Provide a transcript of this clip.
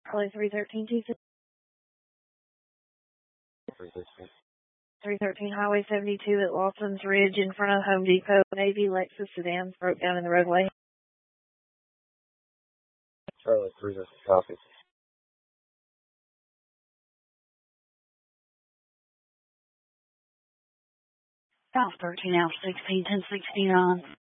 Charlie 313 313 Highway 72 at Lawson's Ridge in front of Home Depot. Navy Lexus sedans broke down in the roadway. Charlie 313 copy. South 13 out 16, 1069.